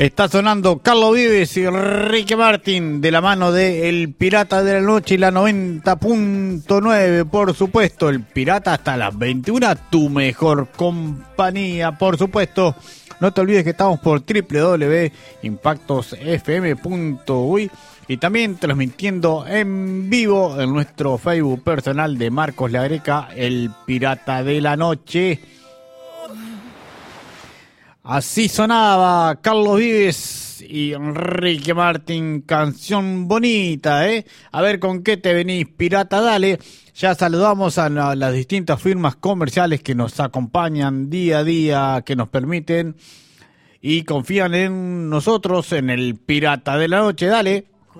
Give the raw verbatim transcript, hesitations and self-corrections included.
Está sonando Carlos Vives y Ricky Martin de la mano de El Pirata de la Noche y la noventa punto nueve, por supuesto. El Pirata hasta las veintiuna, tu mejor compañía, por supuesto. No te olvides que estamos por doble u doble u doble u punto impactos f m punto u y y también transmitiendo en vivo en nuestro Facebook personal de Marcos La Greca, El Pirata de la Noche. Así sonaba Carlos Vives y Enrique Martín, canción bonita, ¿eh? A ver con qué te venís, pirata, dale. Ya saludamos a la, las distintas firmas comerciales que nos acompañan día a día, que nos permiten y confían en nosotros, en el Pirata de la Noche, dale.